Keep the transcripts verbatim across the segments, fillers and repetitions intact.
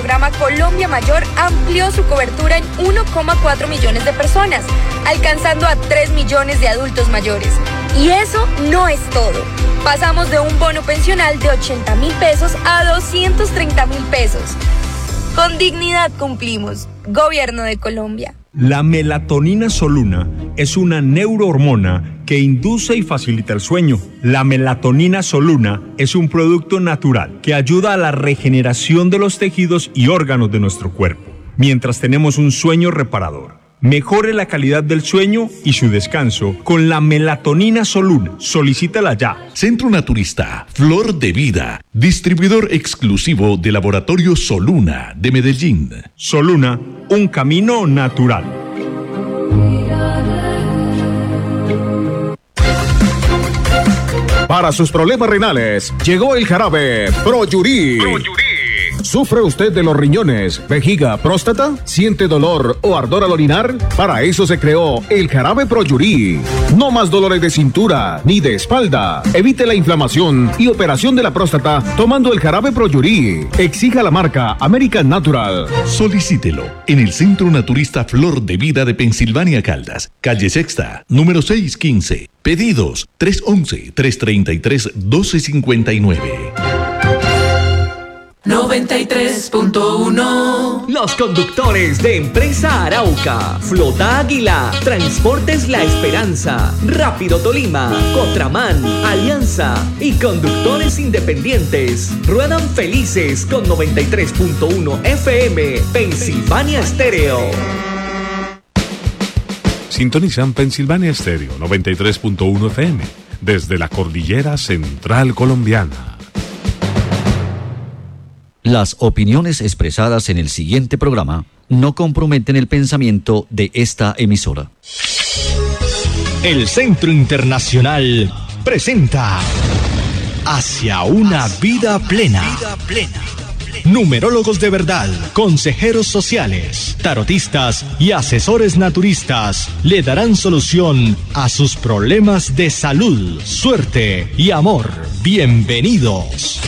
El programa Colombia Mayor amplió su cobertura en uno coma cuatro millones de personas, alcanzando a tres millones de adultos mayores. Y eso no es todo. Pasamos de un bono pensional de ochenta mil pesos a doscientos treinta mil pesos. Con dignidad cumplimos. Gobierno de Colombia. La melatonina Soluna es una neurohormona que induce y facilita el sueño. La melatonina Soluna es un producto natural que ayuda a la regeneración de los tejidos y órganos de nuestro cuerpo, mientras tenemos un sueño reparador. Mejore la calidad del sueño y su descanso con la melatonina Soluna. Solicítala ya. Centro Naturista Flor de Vida, distribuidor exclusivo de Laboratorio Soluna de Medellín. Soluna, un camino natural. Para sus problemas renales, llegó el jarabe Proyurí. Proyurí. ¿Sufre usted de los riñones, vejiga, próstata? ¿Siente dolor o ardor al orinar? Para eso se creó el jarabe Proyurí. No más dolores de cintura ni de espalda. Evite la inflamación y operación de la próstata tomando el jarabe Proyurí. Exija la marca American Natural. Solicítelo en el Centro Naturista Flor de Vida de Pensilvania Caldas, calle Sexta, número seiscientos quince. Pedidos tres once, tres treinta y tres, doce cincuenta y nueve. noventa y tres punto uno. Los conductores de Empresa Arauca, Flota Águila, Transportes La Esperanza, Rápido Tolima, Cotraman, Alianza y Conductores Independientes ruedan felices con noventa y tres punto uno F M, Pensilvania Estéreo. Sintonizan Pensilvania Estéreo noventa y tres punto uno F M desde la Cordillera Central Colombiana. Las opiniones expresadas en el siguiente programa no comprometen el pensamiento de esta emisora. El Centro Internacional presenta Hacia una vida plena. Numerólogos de verdad, consejeros sociales, tarotistas y asesores naturistas le darán solución a sus problemas de salud, suerte y amor. Bienvenidos.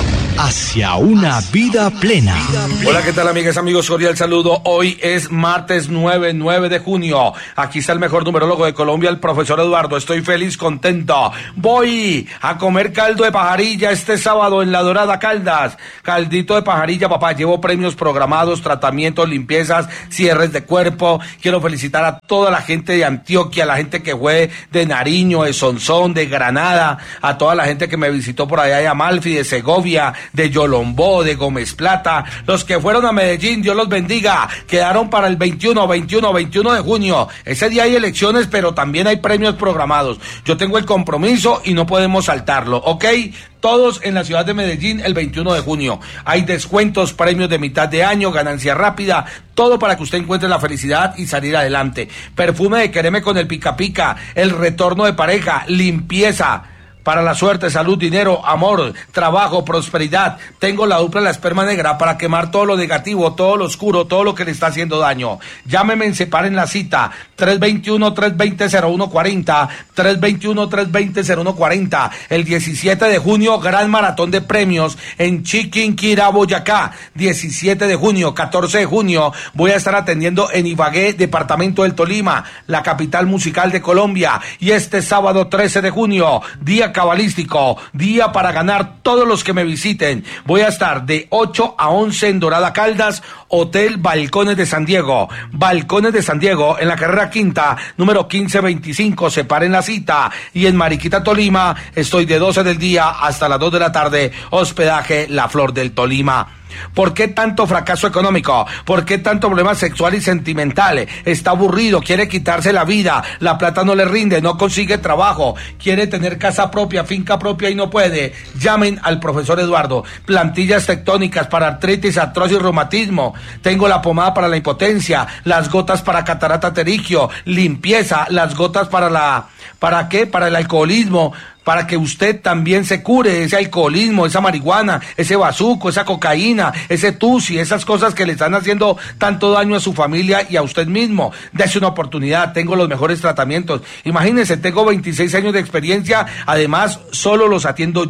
Hacia una vida plena. Hola, ¿qué tal, amigas, amigos? Cordial saludo. Hoy es martes nueve de junio. Aquí está el mejor numerólogo de Colombia, el profesor Eduardo. Estoy feliz, contento. Voy a comer caldo de pajarilla este sábado en La Dorada Caldas. Caldito de pajarilla, papá. Llevo premios programados, tratamientos, limpiezas, cierres de cuerpo. Quiero felicitar a toda la gente de Antioquia, la gente que fue de Nariño, de Sonsón, de Granada, a toda la gente que me visitó por allá de Amalfi, de Segovia, de Yolombó, de Gómez Plata, los que fueron a Medellín, Dios los bendiga, quedaron para el veintiuno, veintiuno, veintiuno de junio, ese día hay elecciones, pero también hay premios programados, yo tengo el compromiso y no podemos saltarlo, ¿ok? Todos en la ciudad de Medellín el veintiuno de junio, hay descuentos, premios de mitad de año, ganancia rápida, todo para que usted encuentre la felicidad y salir adelante, perfume de Quereme con el Pica Pica, el retorno de pareja, limpieza, para la suerte, salud, dinero, amor, trabajo, prosperidad. Tengo la dupla de la esperma negra para quemar todo lo negativo, todo lo oscuro, todo lo que le está haciendo daño. Llámeme en Separen la cita, tres dos uno, tres dos cero, cero uno cuatro cero, tres dos uno, tres dos cero, cero uno cuatro cero. El diecisiete de junio, gran maratón de premios en Chiquinquirá, Boyacá. diecisiete de junio, catorce de junio, voy a estar atendiendo en Ibagué, departamento del Tolima, la capital musical de Colombia. Y este sábado trece de junio, día cabalístico, día para ganar todos los que me visiten. Voy a estar de ocho a once en Dorada Caldas, Hotel Balcones de San Diego. Balcones de San Diego, en la carrera quinta, número quince veinticinco, separen la cita. Y en Mariquita, Tolima, estoy de doce del día hasta las dos de la tarde, hospedaje La Flor del Tolima. ¿Por qué tanto fracaso económico? ¿Por qué tanto problema sexual y sentimental? Está aburrido, quiere quitarse la vida, la plata no le rinde, no consigue trabajo, quiere tener casa propia, finca propia y no puede. Llamen al profesor Eduardo. Plantillas tectónicas para artritis, artrosis y reumatismo. Tengo la pomada para la impotencia, las gotas para catarata pterigio, limpieza, las gotas para la... ¿Para qué? Para el alcoholismo, para que usted también se cure ese alcoholismo, esa marihuana, ese bazuco, esa cocaína, ese tusi, esas cosas que le están haciendo tanto daño a su familia y a usted mismo. Dese una oportunidad, tengo los mejores tratamientos. Imagínense, tengo veintiséis años de experiencia, además solo los atiendo yo.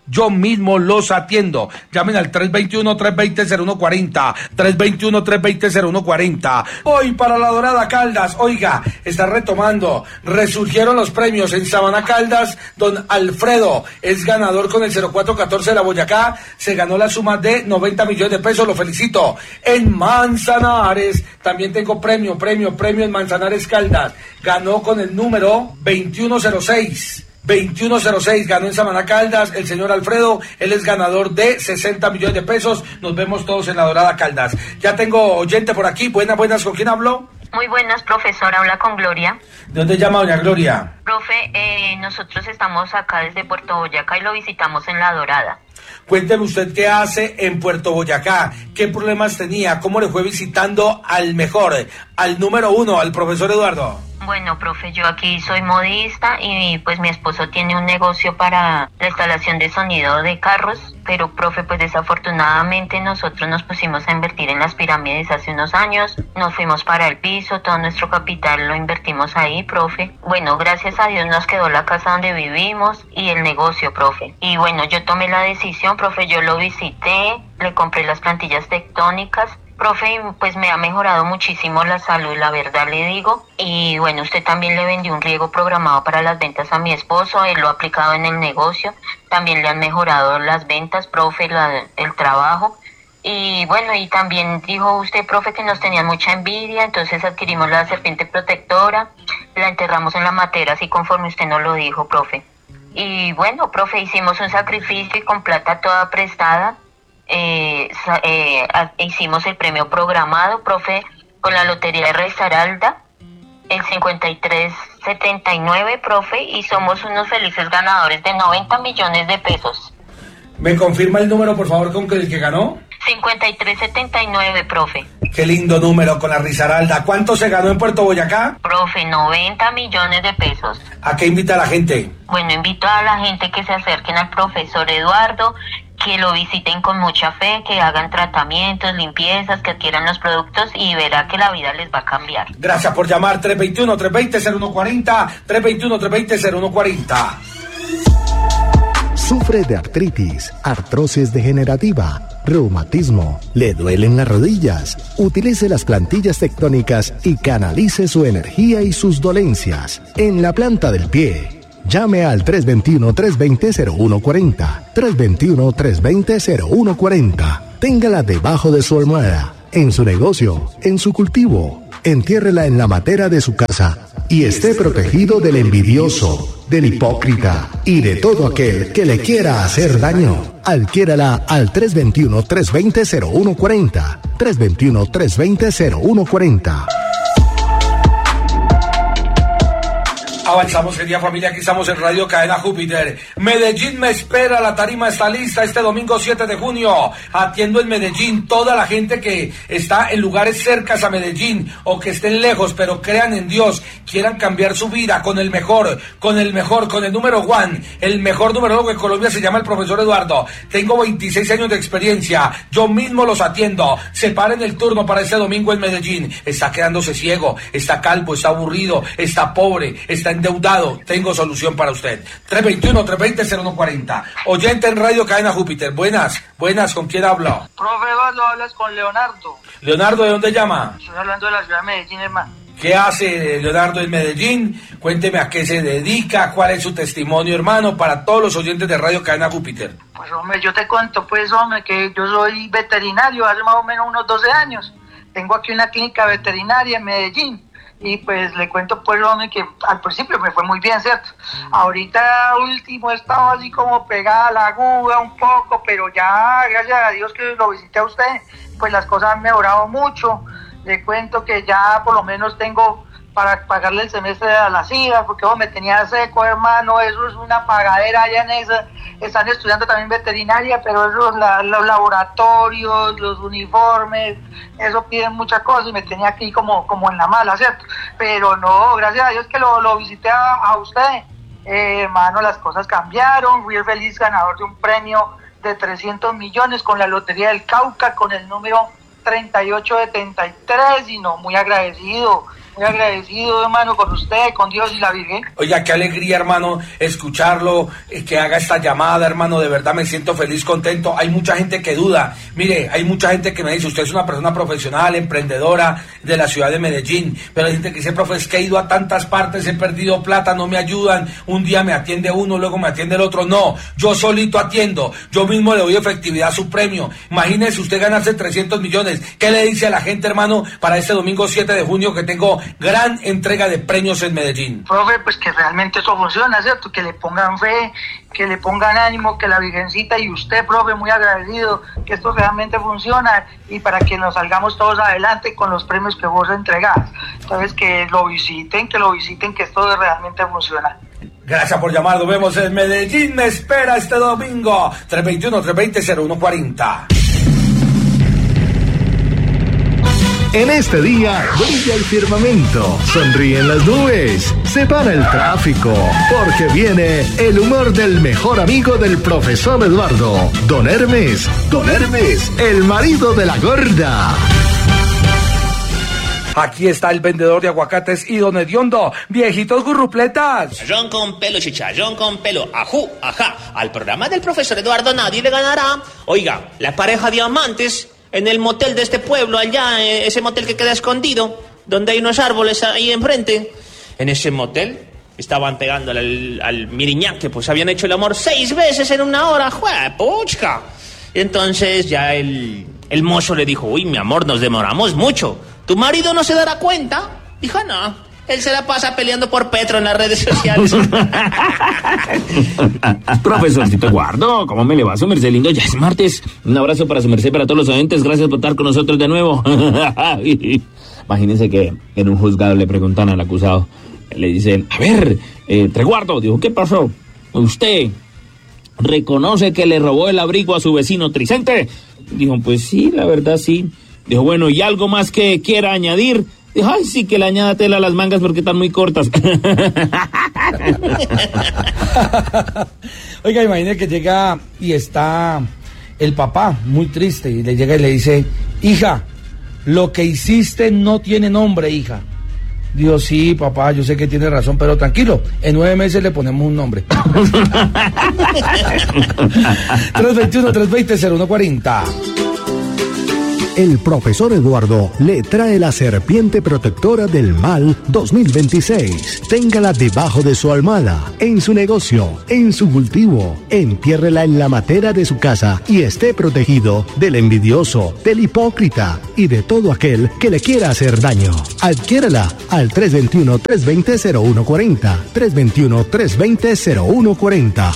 yo mismo los atiendo. Llamen al tres dos uno, tres dos cero, cero uno cuatro cero, tres dos uno, tres dos cero, cero uno cuatro cero. Hoy para la Dorada Caldas, oiga, está retomando, resurgieron los premios en Sabana Caldas. Don Alfredo es ganador con el cero cuatro catorce de la Boyacá, se ganó la suma de noventa millones de pesos, lo felicito. En Manzanares, también tengo premio, premio, premio en Manzanares Caldas, ganó con el número veintiuno cero seis. veintiuno cero seis ganó en Sabana Caldas el señor Alfredo, él es ganador de sesenta millones de pesos. Nos vemos todos en la Dorada Caldas. Ya tengo oyente por aquí, buenas, buenas, ¿con quién hablo? Muy buenas, profesor, habla con Gloria. ¿De dónde llama doña Gloria? Profe, eh, nosotros estamos acá desde Puerto Boyacá y lo visitamos en La Dorada. Cuénteme usted qué hace en Puerto Boyacá, qué problemas tenía, cómo le fue visitando al mejor, al número uno, al profesor Eduardo. Bueno, profe, yo aquí soy modista y pues mi esposo tiene un negocio para la instalación de sonido de carros, pero profe, pues desafortunadamente nosotros nos pusimos a invertir en las pirámides hace unos años, nos fuimos para el piso, todo nuestro capital lo invertimos ahí, profe. Bueno, gracias a Dios nos quedó la casa donde vivimos y el negocio, profe. Y bueno, yo tomé la decisión, profe, yo lo visité, le compré las plantillas tectónicas. Profe, pues me ha mejorado muchísimo la salud, la verdad le digo. Y bueno, usted también le vendió un riego programado para las ventas a mi esposo, él lo ha aplicado en el negocio. También le han mejorado las ventas, profe, la, el trabajo. Y bueno, y también dijo usted, profe, que nos tenían mucha envidia, entonces adquirimos la serpiente protectora, la enterramos en la matera, así conforme usted nos lo dijo, profe. Y bueno, profe, hicimos un sacrificio y con plata toda prestada. Eh, eh, hicimos el premio programado, profe, con la lotería de Risaralda, el cincuenta y tres setenta y nueve, profe, y somos unos felices ganadores de noventa millones de pesos. ¿Me confirma el número, por favor, con el que ganó? cincuenta y tres setenta y nueve, profe. Qué lindo número con la Risaralda. ¿Cuánto se ganó en Puerto Boyacá? Profe, noventa millones de pesos. ¿A qué invita a la gente? Bueno, invito a la gente que se acerquen al profesor Eduardo, que lo visiten con mucha fe, que hagan tratamientos, limpiezas, que adquieran los productos y verá que la vida les va a cambiar. Gracias por llamar. Tres dos uno, tres dos cero, cero uno cuatro cero, tres dos uno, tres dos cero, cero uno cuatro cero. Sufre de artritis, artrosis degenerativa, reumatismo, le duelen las rodillas. Utilice las plantillas tectónicas y canalice su energía y sus dolencias en la planta del pie. Llame al tres dos uno, tres dos cero, cero uno cuatro cero, tres dos uno, tres dos cero, cero uno cuatro cero. Téngala debajo de su almohada, en su negocio, en su cultivo. Entiérrela en la matera de su casa y esté protegido del envidioso, del hipócrita y de todo aquel que le quiera hacer daño. Adquiérala al tres dos uno, tres dos cero, cero uno cuatro cero, tres dos uno, tres dos cero, cero uno cuatro cero. Avanzamos, querida familia, aquí estamos en Radio Cadena Júpiter. Medellín me espera, la tarima está lista este domingo siete de junio. Atiendo en Medellín toda la gente que está en lugares cercas a Medellín o que estén lejos, pero crean en Dios, quieran cambiar su vida con el mejor, con el mejor, con el número one, el mejor numerólogo de Colombia se llama el profesor Eduardo. Tengo veintiséis años de experiencia, yo mismo los atiendo. Separen el turno para este domingo en Medellín. Está quedándose ciego, está calvo, está aburrido, está pobre, está endeudado, tengo solución para usted. tres dos uno, tres dos cero, cero uno cuatro cero. Oyente en Radio Cadena Júpiter. Buenas, buenas, ¿con quién hablo? Profe Eduardo, hablas con Leonardo. Leonardo, ¿de dónde llama? Estoy hablando de la ciudad de Medellín, hermano. ¿Qué hace Leonardo en Medellín? Cuénteme a qué se dedica, cuál es su testimonio, hermano, para todos los oyentes de Radio Cadena Júpiter. Pues, hombre, yo te cuento, pues, hombre, que yo soy veterinario hace más o menos unos doce años. Tengo aquí una clínica veterinaria en Medellín. Y pues le cuento, pues, hombre, que al principio me fue muy bien, ¿cierto? Ahorita último he estado así como pegada a la aguja un poco, pero ya, gracias a Dios que lo visité a usted, pues las cosas han mejorado mucho. Le cuento que ya por lo menos tengo para pagarle el semestre a las hijas, porque oh, me tenía seco, hermano, eso es una pagadera allá en esa. Están estudiando también veterinaria, pero eso, la, los laboratorios, los uniformes, eso piden muchas cosas y me tenía aquí como, como en la mala, ¿cierto? Pero no, gracias a Dios que lo, lo visité a, a usted, eh, hermano, las cosas cambiaron, fui el feliz ganador de un premio de trescientos millones con la Lotería del Cauca, con el número treinta y ocho setenta y tres, y no, muy agradecido. muy agradecido, hermano, con usted, con Dios y la Virgen. Oiga, qué alegría, hermano, escucharlo, eh, que haga esta llamada, hermano, de verdad me siento feliz, contento. Hay mucha gente que duda, mire, hay mucha gente que me dice, usted es una persona profesional, emprendedora de la ciudad de Medellín, pero hay gente que dice, profe, es que he ido a tantas partes, he perdido plata, no me ayudan, un día me atiende uno, luego me atiende el otro. No, yo solito atiendo, yo mismo le doy efectividad a su premio. Imagínese usted ganarse trescientos millones. ¿Qué le dice a la gente, hermano, para este domingo siete de junio que tengo gran entrega de premios en Medellín? Profe, pues que realmente eso funciona, ¿cierto? Que le pongan fe, que le pongan ánimo, que la Virgencita y usted, profe, muy agradecido, que esto realmente funciona y para que nos salgamos todos adelante con los premios que vos entregás. Entonces, que lo visiten, que lo visiten, que esto realmente funciona. Gracias por llamar, nos vemos en Medellín, me espera este domingo, tres dos uno, tres dos cero, cero uno cuatro cero. En este día brilla el firmamento, sonríen las nubes, se para el tráfico, porque viene el humor del mejor amigo del profesor Eduardo, Don Hermes, Don Hermes, el marido de la gorda. Aquí está el vendedor de aguacates y don Hediondo, viejitos gurrupletas. Chicharrón con pelo, chicharrón con pelo, ajú, ajá. Al programa del profesor Eduardo nadie le ganará. Oiga, la pareja Diamantes en el motel de este pueblo, allá, ese motel que queda escondido, donde hay unos árboles ahí enfrente. En ese motel estaban pegándole al, al miriñaque, pues habían hecho el amor seis veces en una hora, ¡juepuchca! Entonces ya el, el mozo le dijo, uy, mi amor, nos demoramos mucho. ¿Tu marido no se dará cuenta? Dijo, no, él se la pasa peleando por Petro en las redes sociales. Profesorcito Eduardo, ¿cómo me le va a su merced lindo? Ya es martes. Un abrazo para su merced, para todos los oyentes. Gracias por estar con nosotros de nuevo. Imagínense que en un juzgado le preguntan al acusado, le dicen, a ver, eh, Treguardo, dijo, ¿qué pasó? ¿Usted reconoce que le robó el abrigo a su vecino Tricente? Dijo, pues sí, la verdad sí. Dijo, bueno, ¿y algo más que quiera añadir? Dijo, ay, sí, que le añada tela a las mangas porque están muy cortas. Oiga, imagínese que llega y está el papá muy triste y le llega y le dice, hija, lo que hiciste no tiene nombre, hija. Dijo, sí, papá, yo sé que tiene razón, pero tranquilo, en nueve meses le ponemos un nombre. tres dos uno, tres dos cero, cero uno cuatro cero. El profesor Eduardo le trae la serpiente protectora del mal dos mil veintiséis. Téngala debajo de su almohada, en su negocio, en su cultivo. Entiérrela en la matera de su casa y esté protegido del envidioso, del hipócrita y de todo aquel que le quiera hacer daño. Adquiérala al tres dos uno, tres dos cero, cero uno cuatro cero. tres dos uno, tres dos cero, cero uno cuatro cero.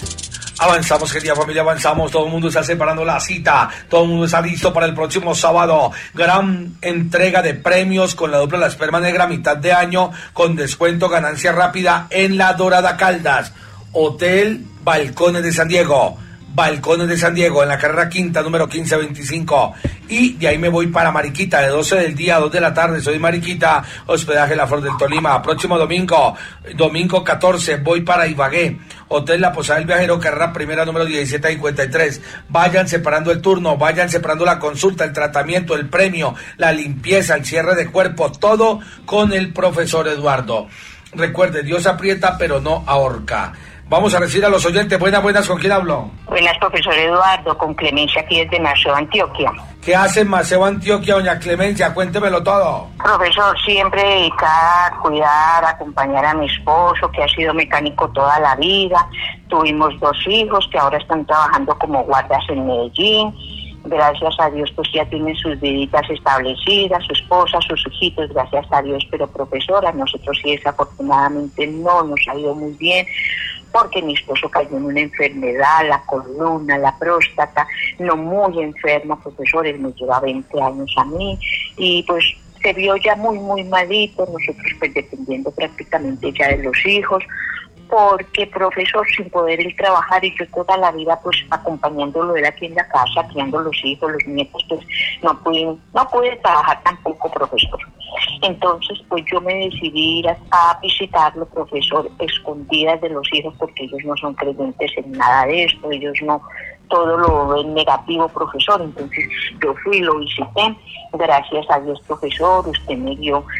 Avanzamos, querida familia, avanzamos. Todo el mundo está separando la cita. Todo el mundo está listo para el próximo sábado. Gran entrega de premios con la dupla La Esperma Negra, mitad de año, con descuento, ganancia rápida en La Dorada Caldas. Hotel Balcones de San Diego. Balcones de San Diego, en la carrera quinta, número quince veinticinco. Y de ahí me voy para Mariquita, de doce del día a dos de la tarde. Soy Mariquita, hospedaje La Flor del Tolima. Próximo domingo, domingo catorce, voy para Ibagué. Hotel La Posada del Viajero, carrera primera, número diecisiete cincuenta y tres. Vayan separando el turno, vayan separando la consulta, el tratamiento, el premio, la limpieza, el cierre de cuerpo, todo con el profesor Eduardo. Recuerde, Dios aprieta pero no ahorca. Vamos a recibir a los oyentes. Buenas, buenas, ¿con quién hablo? Buenas, profesor Eduardo, con Clemencia aquí desde Maceo, Antioquia. ¿Qué hace en Maceo, Antioquia, doña Clemencia? Cuéntemelo todo. Profesor, siempre dedicada a cuidar, a acompañar a mi esposo, que ha sido mecánico toda la vida. Tuvimos dos hijos que ahora están trabajando como guardas en Medellín. Gracias a Dios, pues ya tienen sus viditas establecidas, su esposa, sus hijitos, gracias a Dios. Pero, profesora, nosotros sí desafortunadamente no nos ha ido muy bien, porque mi esposo cayó en una enfermedad, la columna, la próstata, no muy enferma, profesor, él me lleva veinte años a mí, y pues se vio ya muy, muy malito, nosotros pues dependiendo prácticamente ya de los hijos, porque, profesor, sin poder él trabajar y yo toda la vida pues acompañándolo él aquí en la casa, criando los hijos, los nietos, pues no pude, no pude trabajar tampoco, profesor. Entonces, pues yo me decidí ir a, a visitarlo, profesor, escondidas de los hijos, porque ellos no son creyentes en nada de esto, ellos no, todo lo ven negativo, profesor. Entonces yo fui, lo visité, gracias a Dios, profesor, usted me dio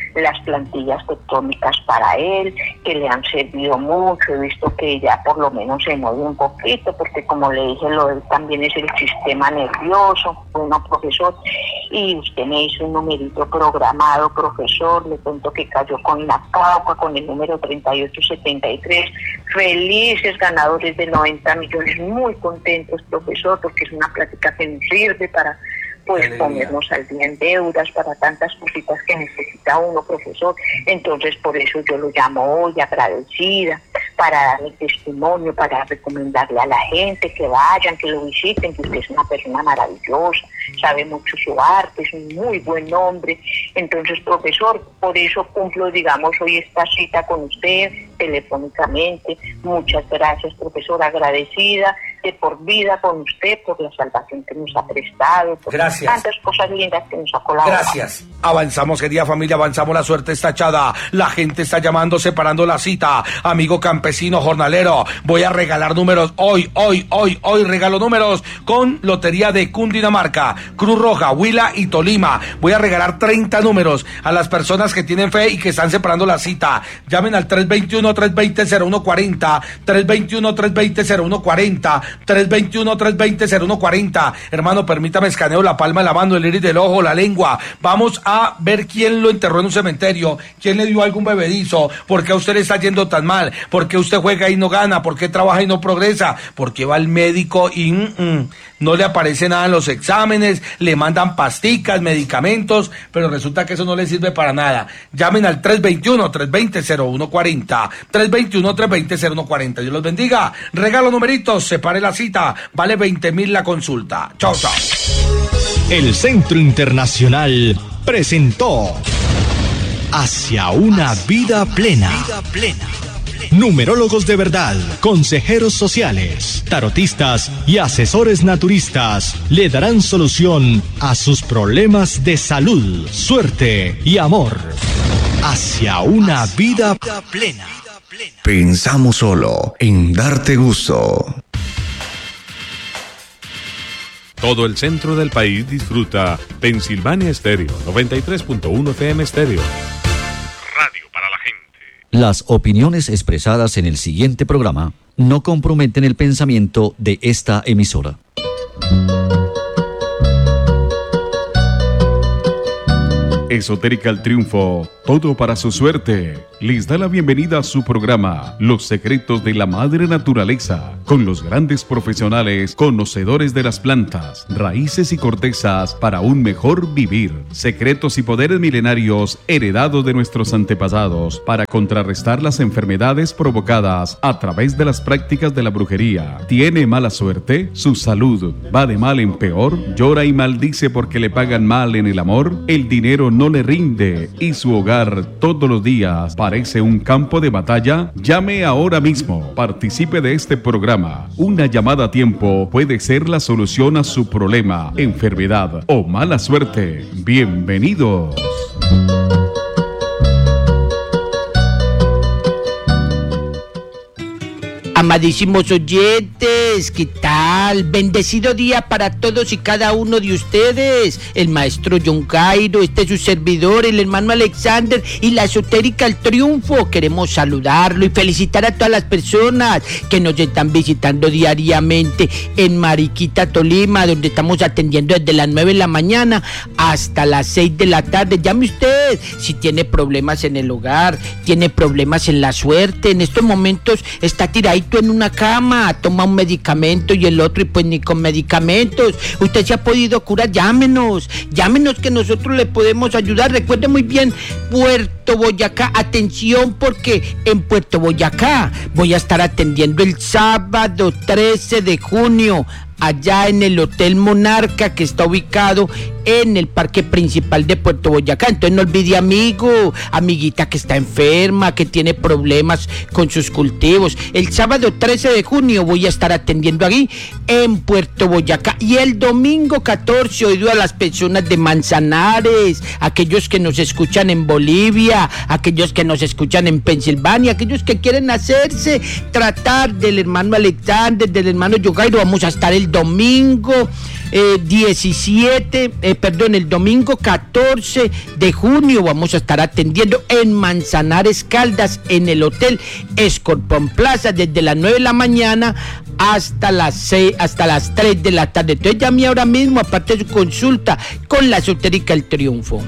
las plantillas tectónicas para él, que le han servido mucho. He visto que ya por lo menos se mueve un poquito, porque como le dije, lo de él también es el sistema nervioso. Bueno, profesor, y usted me hizo un numerito programado, profesor, le cuento que cayó con la Cauca, con el número treinta y ocho setenta y tres, felices ganadores de noventa millones, muy contentos, profesor, porque es una plática que nos sirve para pues ponernos al día en deudas, para tantas cositas que necesita uno, profesor. Entonces por eso yo lo llamo hoy, agradecida, para dar mi testimonio, para recomendarle a la gente que vayan, que lo visiten, que usted es una persona maravillosa, sabe mucho su arte, es un muy buen hombre. Entonces, profesor, por eso cumplo, digamos, hoy esta cita con usted, telefónicamente. Muchas gracias, profesor, agradecida de por vida con usted, por la salvación que nos ha prestado, por gracias. Tantas cosas lindas que nos ha colaborado. Gracias. Avanzamos, querida familia, avanzamos, la suerte está echada, la gente está llamando, separando la cita. Amigo campesino, jornalero, voy a regalar números hoy, hoy, hoy, hoy, regalo números con Lotería de Cundinamarca, Cruz Roja, Huila y Tolima. Voy a regalar treinta números a las personas que tienen fe y que están separando la cita. Llamen al tres dos uno, tres dos cero, cero uno cuatro cero, tres dos uno, tres dos cero, cero uno cuatro cero, tres dos uno, tres dos cero, cero uno cuatro cero. Hermano, permítame, escaneo la palma de la mano, el iris del ojo, la lengua. Vamos a ver quién lo enterró en un cementerio, quién le dio algún bebedizo, por qué a usted le está yendo tan mal, por qué usted juega y no gana, por qué trabaja y no progresa, por qué va al médico y mm, mm, no le aparece nada en los exámenes, le mandan pasticas, medicamentos, pero resulta que eso no le sirve para nada. Llamen al tres dos uno, tres dos cero, cero uno cuatro cero, tres dos uno, tres dos cero, cero uno cuatro cero. Dios los bendiga. Regalo numeritos, separe la cita, vale veinte mil la consulta. Chao, chao. El Centro Internacional presentó Hacia una vida plena. Numerólogos de verdad, consejeros sociales, tarotistas y asesores naturistas le darán solución a sus problemas de salud, suerte y amor. Hacia una vida plena. Pensamos solo en darte gusto. Todo el centro del país disfruta Pensilvania Estéreo, noventa y tres punto uno F M Estéreo. Radio para la gente. Las opiniones expresadas en el siguiente programa no comprometen el pensamiento de esta emisora. Esotérica al Triunfo, todo para su suerte. Les da la bienvenida a su programa Los Secretos de la Madre Naturaleza, con los grandes profesionales conocedores de las plantas, raíces y cortezas para un mejor vivir. Secretos y poderes milenarios heredados de nuestros antepasados para contrarrestar las enfermedades provocadas a través de las prácticas de la brujería. ¿Tiene mala suerte? ¿Su salud va de mal en peor? ¿Llora y maldice porque le pagan mal en el amor? ¿El dinero no le rinde y su hogar todos los días parece un campo de batalla? Llame ahora mismo. Participe de este programa. Una llamada a tiempo puede ser la solución a su problema, enfermedad o mala suerte. Bienvenidos. Amadísimos oyentes, ¿qué tal? Bendecido día para todos y cada uno de ustedes. El maestro John Cairo, este es su servidor, el hermano Alexander y la esotérica al triunfo. Queremos saludarlo y felicitar a todas las personas que nos están visitando diariamente en Mariquita, Tolima, donde estamos atendiendo desde las nueve de la mañana hasta las seis de la tarde. Llame usted si tiene problemas en el hogar, tiene problemas en la suerte. En estos momentos está tiradito en una cama, toma un medicamento y el otro y pues ni con medicamentos. Usted se ha podido curar, llámenos, llámenos que nosotros le podemos ayudar. Recuerde muy bien, Puerto Boyacá, atención porque en Puerto Boyacá voy a estar atendiendo el sábado trece de junio allá en el Hotel Monarca, que está ubicado en el parque principal de Puerto Boyacá. Entonces no olvide, amigo, amiguita que está enferma, que tiene problemas con sus cultivos. El sábado trece de junio voy a estar atendiendo aquí en Puerto Boyacá, y el domingo catorce oído a las personas de Manzanares, aquellos que nos escuchan en Bolivia, aquellos que nos escuchan en Pensilvania, aquellos que quieren hacerse tratar del hermano Alexander, del hermano Yogairo. Vamos a estar el domingo eh, diecisiete, eh, perdón, el domingo catorce de junio vamos a estar atendiendo en Manzanares, Caldas, en el Hotel Escorpón Plaza, desde las nueve de la mañana hasta las seis, hasta las tres de la tarde. Entonces llame ahora mismo, aparte de su consulta con la Esotérica El Triunfo.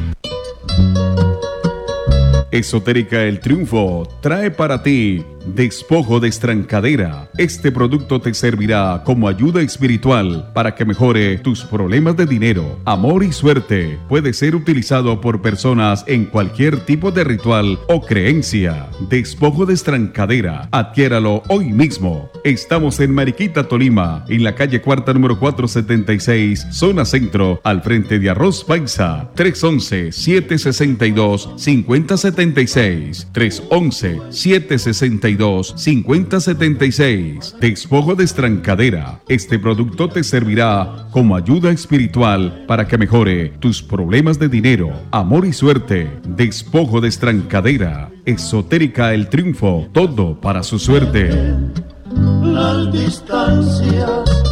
Esotérica El Triunfo trae para ti Despojo de Estrancadera. Este producto te servirá como ayuda espiritual para que mejore tus problemas de dinero, amor y suerte. Puede ser utilizado por personas en cualquier tipo de ritual o creencia. Despojo de Estrancadera. Adquiéralo hoy mismo. Estamos en Mariquita, Tolima, en la calle Cuarta número cuatrocientos setenta y seis, zona centro, al frente de Arroz Paisa. tres once, siete sesenta y dos, cincuenta setenta y seis. tres once, siete sesenta y dos, cincuenta setenta y seis. Despojo de Estrancadera. Este producto te servirá como ayuda espiritual para que mejore tus problemas de dinero, amor y suerte. Despojo de Estrancadera. Esotérica El Triunfo. Todo para su suerte. Las distancias.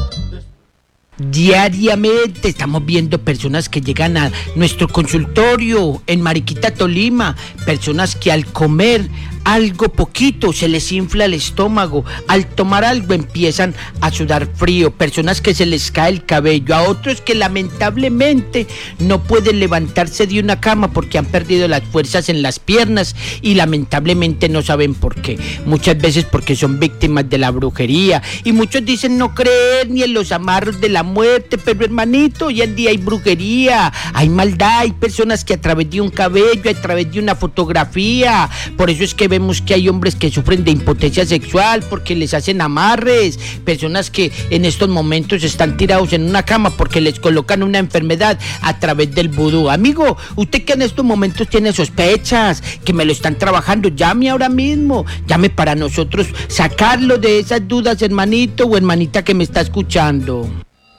Diariamente estamos viendo personas que llegan a nuestro consultorio en Mariquita, Tolima, personas que al comer algo poquito se les infla el estómago, al tomar algo empiezan a sudar frío, personas que se les cae el cabello, a otros que lamentablemente no pueden levantarse de una cama porque han perdido las fuerzas en las piernas y lamentablemente no saben por qué, muchas veces porque son víctimas de la brujería y muchos dicen no creer ni en los amarros de la muerte, pero hermanito, hoy en día hay brujería, hay maldad, hay personas que a través de un cabello, a través de una fotografía, por eso es que vemos que hay hombres que sufren de impotencia sexual porque les hacen amarres, personas que en estos momentos están tirados en una cama porque les colocan una enfermedad a través del vudú. Amigo, usted que en estos momentos tiene sospechas, que me lo están trabajando, llame ahora mismo, llame para nosotros sacarlo de esas dudas, hermanito o hermanita que me está escuchando.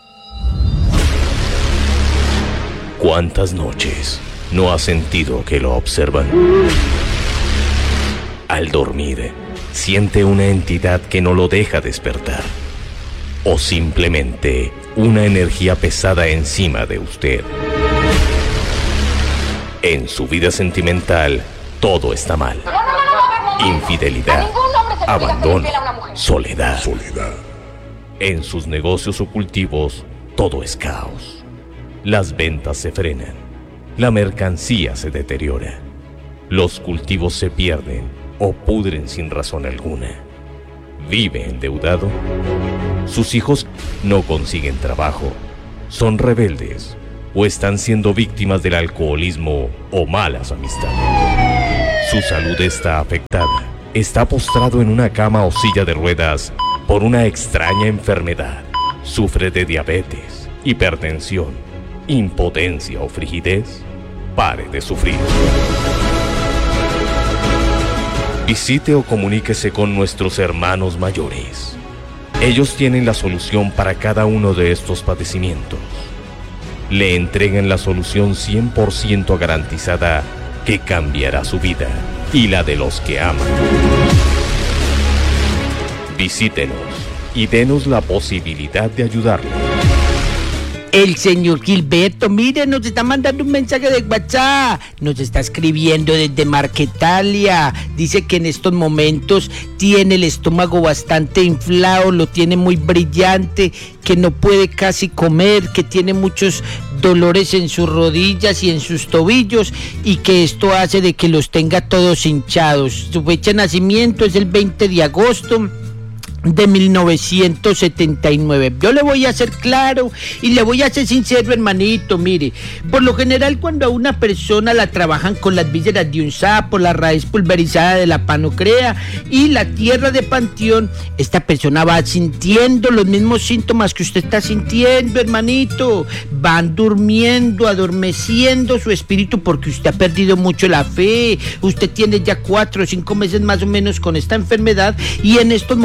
¿Cuántas noches no ha sentido que lo observan? Al dormir, siente una entidad que no lo deja despertar. O simplemente una energía pesada encima de usted. En su vida sentimental, todo está mal. Infidelidad, abandono, soledad. En sus negocios o cultivos, todo es caos. Las ventas se frenan. La mercancía se deteriora. Los cultivos se pierden o pudren sin razón alguna. Vive endeudado. Sus hijos no consiguen trabajo, son rebeldes o están siendo víctimas del alcoholismo o malas amistades. Su salud está afectada. Está postrado en una cama o silla de ruedas por una extraña enfermedad. Sufre de diabetes, hipertensión, impotencia o frigidez. Pare de sufrir. Visite o comuníquese con nuestros hermanos mayores. Ellos tienen la solución para cada uno de estos padecimientos. Le entregan la solución cien por ciento garantizada que cambiará su vida y la de los que aman. Visítenos y denos la posibilidad de ayudarle. El señor Gilberto, mire, nos está mandando un mensaje de WhatsApp, nos está escribiendo desde Marquetalia, dice que en estos momentos tiene el estómago bastante inflado, lo tiene muy brillante, que no puede casi comer, que tiene muchos dolores en sus rodillas y en sus tobillos y que esto hace de que los tenga todos hinchados. Su fecha de nacimiento es el veinte de agosto de mil novecientos setenta y nueve. Yo le voy a hacer claro y le voy a ser sincero, hermanito. Mire, por lo general cuando a una persona la trabajan con las vísceras de un sapo, la raíz pulverizada de la panocrea y la tierra de panteón, esta persona va sintiendo los mismos síntomas que usted está sintiendo, hermanito. Van durmiendo, adormeciendo su espíritu porque usted ha perdido mucho la fe. Usted tiene ya cuatro o cinco meses más o menos con esta enfermedad y en estos momentos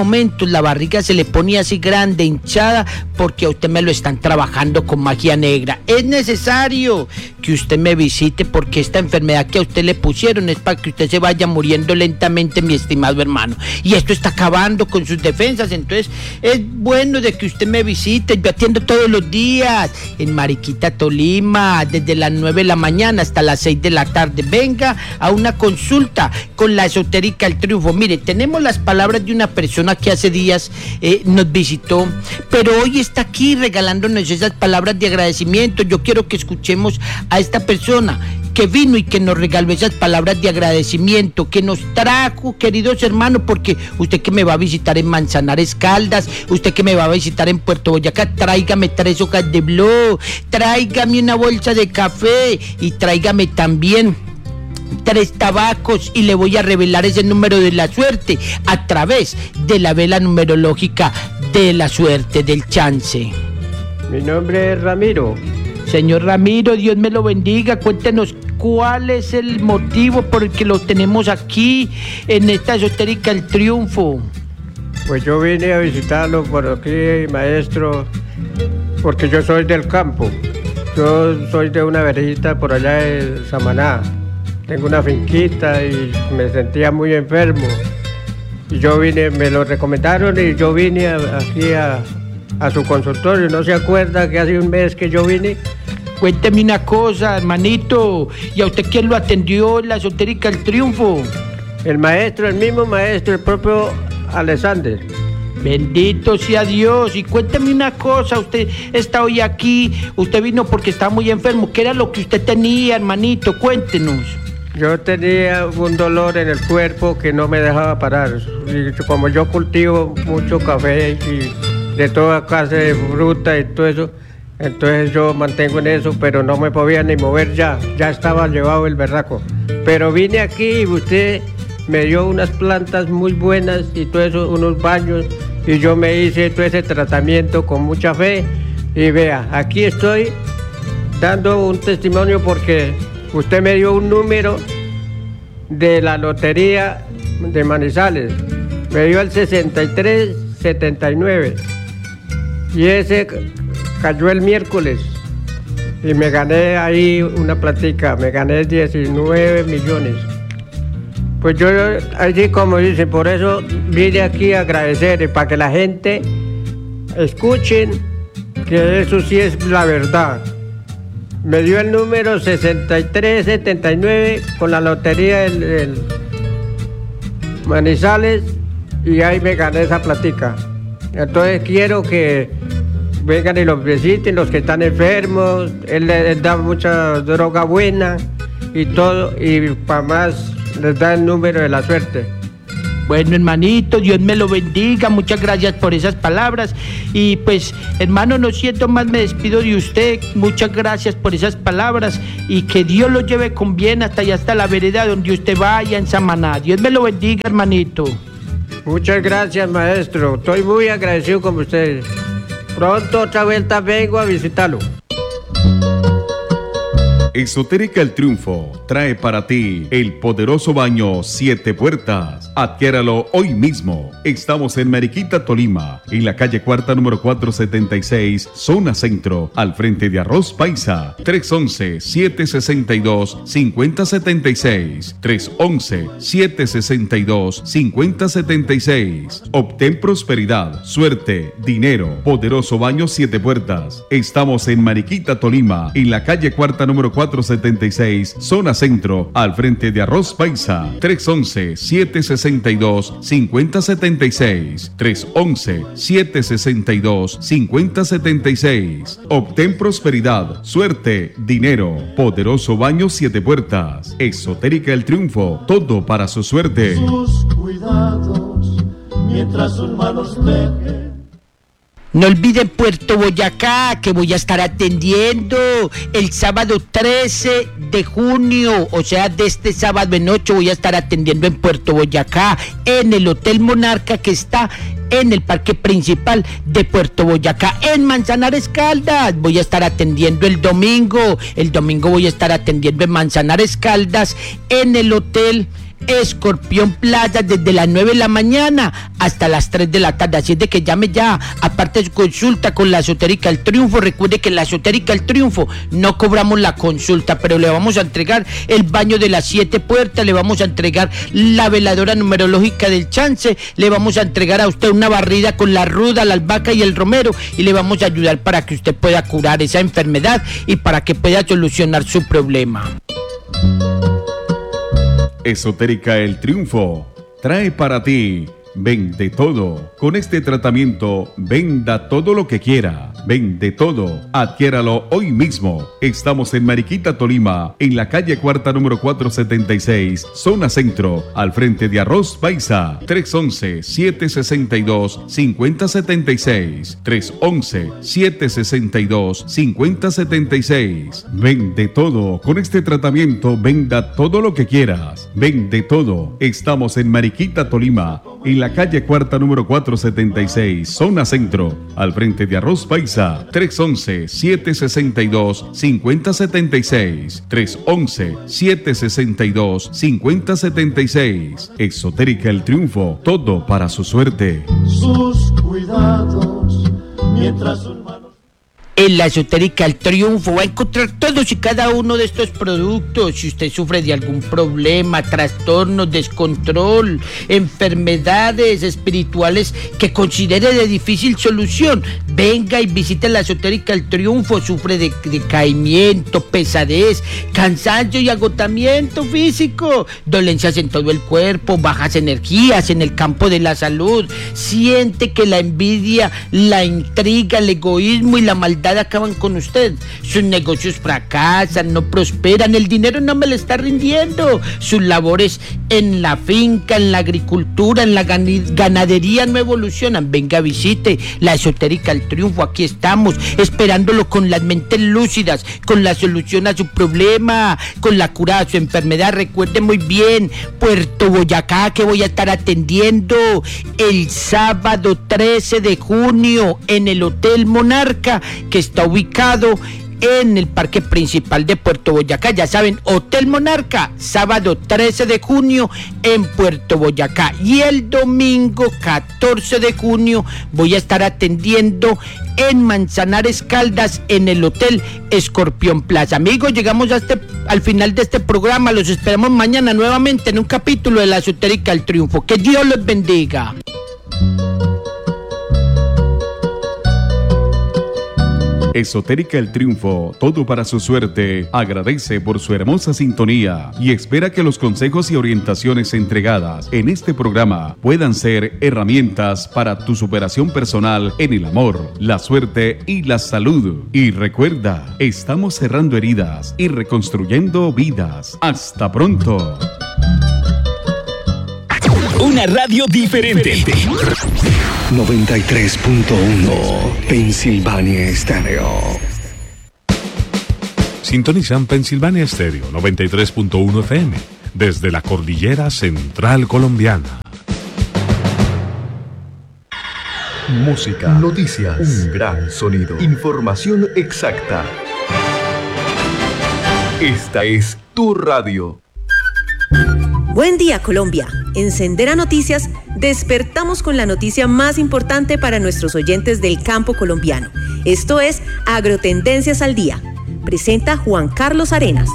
momentos la barriga se le pone así grande, hinchada, porque a usted me lo están trabajando con magia negra. Es necesario que usted me visite porque esta enfermedad que a usted le pusieron es para que usted se vaya muriendo lentamente, mi estimado hermano. Y esto está acabando con sus defensas, entonces es bueno de que usted me visite. Yo atiendo todos los días en Mariquita, Tolima, desde las nueve de la mañana hasta las seis de la tarde. Venga a una consulta con la esotérica El Triunfo. Mire, tenemos las palabras de una persona que hace días eh, nos visitó, pero hoy está aquí regalándonos esas palabras de agradecimiento. Yo quiero que escuchemos a esta persona que vino y que nos regaló esas palabras de agradecimiento, que nos trajo, queridos hermanos, porque usted que me va a visitar en Manzanares Caldas, usted que me va a visitar en Puerto Boyacá, tráigame tres hojas de blog, tráigame una bolsa de café y tráigame también tres tabacos y le voy a revelar ese número de la suerte a través de la vela numerológica de la suerte, del chance. Mi nombre es Ramiro. Señor Ramiro, Dios me lo bendiga. Cuéntenos cuál es el motivo por el que lo tenemos aquí en esta esotérica El Triunfo. Pues yo vine a visitarlo por aquí, maestro, porque yo soy del campo. Yo soy de una verejita por allá de Samaná. Tengo una finquita y me sentía muy enfermo. Y yo vine, me lo recomendaron y yo vine a, aquí a, a su consultorio. ¿No se acuerda que hace un mes que yo vine? Cuénteme una cosa, hermanito. ¿Y a usted quién lo atendió en la esotérica El Triunfo? El maestro, el mismo maestro, el propio Alexander. Bendito sea Dios. Y cuénteme una cosa, usted está hoy aquí, usted vino porque está muy enfermo. ¿Qué era lo que usted tenía, hermanito? Cuéntenos. Yo tenía un dolor en el cuerpo que no me dejaba parar. Y como yo cultivo mucho café y de toda clase de fruta y todo eso, entonces yo mantengo en eso, pero no me podía ni mover ya. Ya estaba llevado el berraco. Pero vine aquí y usted me dio unas plantas muy buenas y todo eso, unos baños, y yo me hice todo ese tratamiento con mucha fe. Y vea, aquí estoy dando un testimonio porque usted me dio un número de la lotería de Manizales. Me dio el sesenta y tres setenta y nueve. Y ese cayó el miércoles. Y me gané ahí una platica. Me gané diecinueve millones. Pues yo, así como dice, por eso vine aquí a agradecer, para que la gente escuchen que eso sí es la verdad. Me dio el número sesenta y tres setenta y nueve con la lotería del, del Manizales y ahí me gané esa platica. Entonces quiero que vengan y los visiten, los que están enfermos. Él les da mucha droga buena y todo, y para más les da el número de la suerte. Bueno, hermanito, Dios me lo bendiga, muchas gracias por esas palabras. Y pues, hermano, no siento más, me despido de usted. Muchas gracias por esas palabras y que Dios lo lleve con bien hasta allá, hasta la vereda donde usted vaya en Samaná. Dios me lo bendiga, hermanito. Muchas gracias, maestro. Estoy muy agradecido con ustedes. Pronto otra vuelta vengo a visitarlo. Esotérica El Triunfo trae para ti el poderoso baño Siete Puertas. Adquiéralo hoy mismo. Estamos en Mariquita, Tolima, en la calle Cuarta, número cuatrocientos setenta y seis, zona centro, al frente de Arroz Paisa. tres once, siete sesenta y dos, cincuenta setenta y seis. tres once, siete sesenta y dos, cincuenta setenta y seis. Obtén prosperidad, suerte, dinero. Poderoso baño Siete Puertas. Estamos en Mariquita, Tolima, en la calle Cuarta, número cuatrocientos setenta y seis, zona centro, al frente de Arroz Paisa. tres once, siete sesenta y dos, cincuenta setenta y seis. tres once, siete sesenta y dos, cincuenta setenta y seis. Obtén prosperidad, suerte, dinero. Poderoso baño Siete Puertas. Esotérica El Triunfo. Todo para su suerte. Sus cuidados mientras sus manos dejen. No olviden Puerto Boyacá, que voy a estar atendiendo el sábado trece de junio, o sea, de este sábado en ocho voy a estar atendiendo en Puerto Boyacá, en el Hotel Monarca que está en el parque principal de Puerto Boyacá, en Manzanares Caldas. Voy a estar atendiendo el domingo, el domingo voy a estar atendiendo en Manzanares Caldas, en el Hotel Escorpión Plaza, desde las nueve de la mañana hasta las tres de la tarde, así es de que llame ya. Aparte de su consulta con la Esotérica del Triunfo, recuerde que en la Esotérica del Triunfo no cobramos la consulta, pero le vamos a entregar el baño de las siete puertas, le vamos a entregar la veladora numerológica del chance, le vamos a entregar a usted una barrida con la ruda, la albahaca y el romero, y le vamos a ayudar para que usted pueda curar esa enfermedad y para que pueda solucionar su problema. Esotérica El Triunfo trae para ti Vende Todo. Con este tratamiento, venda todo lo que quiera. Vende Todo. Adquiéralo hoy mismo. Estamos en Mariquita, Tolima, en la calle Cuarta, número cuatrocientos setenta y seis, zona centro, al frente de Arroz Paisa. tres once, siete sesenta y dos, cincuenta setenta y seis. tres once, siete sesenta y dos, cincuenta setenta y seis. Vende Todo. Con este tratamiento, venda todo lo que quieras. Vende Todo. Estamos en Mariquita, Tolima, en la calle Cuarta, número cuatrocientos setenta y seis, zona centro, al frente de Arroz Paisa. tres once, siete sesenta y dos, cincuenta setenta y seis. tres once, siete sesenta y dos, cincuenta setenta y seis. Esotérica El Triunfo, todo para su suerte. Sus cuidados mientras sus manos. En la Esotérica El Triunfo va a encontrar todos y cada uno de estos productos. Si usted sufre de algún problema, trastorno, descontrol, enfermedades espirituales que considere de difícil solución, venga y visite la Esotérica El Triunfo. Sufre de decaimiento, pesadez, cansancio y agotamiento físico, dolencias en todo el cuerpo, bajas energías en el campo de la salud. Siente que la envidia, la intriga, el egoísmo y la maldad acaban con usted. Sus negocios fracasan, no prosperan, el dinero no me le está rindiendo. Sus labores en la finca, en la agricultura, en la ganadería no evolucionan. Venga, visite la Esotérica El Triunfo. Aquí estamos esperándolo con las mentes lúcidas, con la solución a su problema, con la cura a su enfermedad. Recuerde muy bien, Puerto Boyacá, que voy a estar atendiendo el sábado trece de junio en el Hotel Monarca, que está ubicado en el parque principal de Puerto Boyacá. Ya saben, Hotel Monarca, sábado trece de junio en Puerto Boyacá. Y el domingo catorce de junio voy a estar atendiendo en Manzanares, Caldas, en el Hotel Escorpión Plaza. Amigos, llegamos a este, al final de este programa. Los esperamos mañana nuevamente en un capítulo de la Esotérica El Triunfo. Que Dios los bendiga. Esotérica El Triunfo, todo para su suerte, agradece por su hermosa sintonía y espera que los consejos y orientaciones entregadas en este programa puedan ser herramientas para tu superación personal en el amor, la suerte y la salud. Y recuerda, estamos cerrando heridas y reconstruyendo vidas. Hasta pronto. Una radio diferente. noventa y tres punto uno Pensilvania Estéreo. Sintonizan Pensilvania Estéreo noventa y tres punto uno F M desde la cordillera central colombiana. Música, noticias, un gran sonido, información exacta. Esta es tu radio. Buen día, Colombia. En Sendera Noticias despertamos con la noticia más importante para nuestros oyentes del campo colombiano. Esto es Agrotendencias al Día. Presenta Juan Carlos Arenas.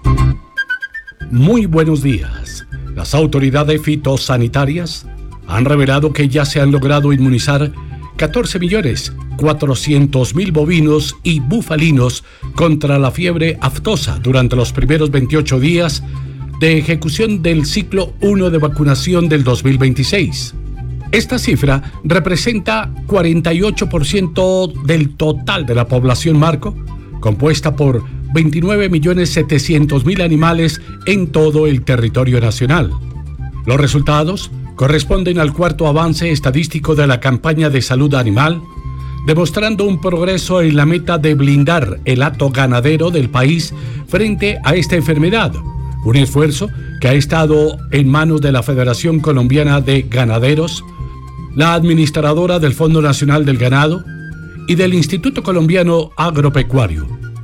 Muy buenos días. Las autoridades fitosanitarias han revelado que ya se han logrado inmunizar catorce millones cuatrocientos mil bovinos y bufalinos contra la fiebre aftosa durante los primeros veintiocho días de ejecución del ciclo uno de vacunación del dos mil veintiséis. Esta cifra representa cuarenta y ocho por ciento del total de la población marco, compuesta por veintinueve millones setecientos mil animales en todo el territorio nacional. Los resultados corresponden al cuarto avance estadístico de la campaña de salud animal, demostrando un progreso en la meta de blindar el hato ganadero del país frente a esta enfermedad. Un esfuerzo que ha estado en manos de la Federación Colombiana de Ganaderos, la administradora del Fondo Nacional del Ganado y del Instituto Colombiano Agropecuario.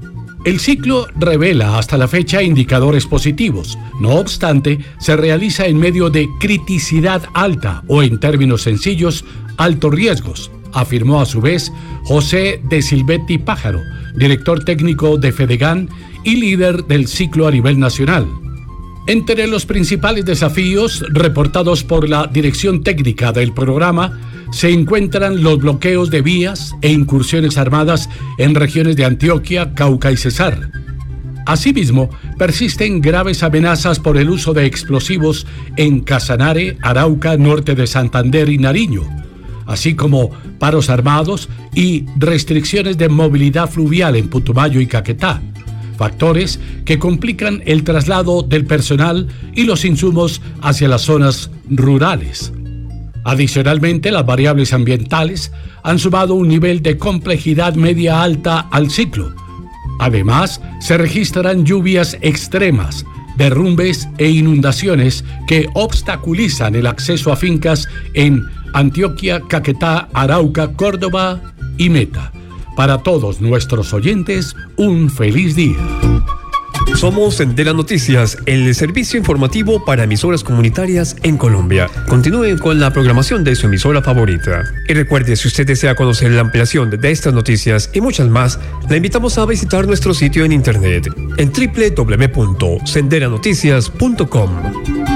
El ciclo revela hasta la fecha indicadores positivos. No obstante, se realiza en medio de criticidad alta o, en términos sencillos, altos riesgos, afirmó a su vez José de Silvetti Pájaro, director técnico de Fedegan y líder del ciclo a nivel nacional. Entre los principales desafíos reportados por la dirección técnica del programa se encuentran los bloqueos de vías e incursiones armadas en regiones de Antioquia, Cauca y Cesar. Asimismo, persisten graves amenazas por el uso de explosivos en Casanare, Arauca, norte de Santander y Nariño, así como paros armados y restricciones de movilidad fluvial en Putumayo y Caquetá, factores que complican el traslado del personal y los insumos hacia las zonas rurales. Adicionalmente, las variables ambientales han sumado un nivel de complejidad media-alta al ciclo. Además, se registran lluvias extremas, derrumbes e inundaciones que obstaculizan el acceso a fincas en Antioquia, Caquetá, Arauca, Córdoba y Meta. Para todos nuestros oyentes, un feliz día. Somos Sendera Noticias, el servicio informativo para emisoras comunitarias en Colombia. Continúen con la programación de su emisora favorita. Y recuerde, si usted desea conocer la ampliación de estas noticias y muchas más, la invitamos a visitar nuestro sitio en internet en doble u doble u doble u punto sendera noticias punto com.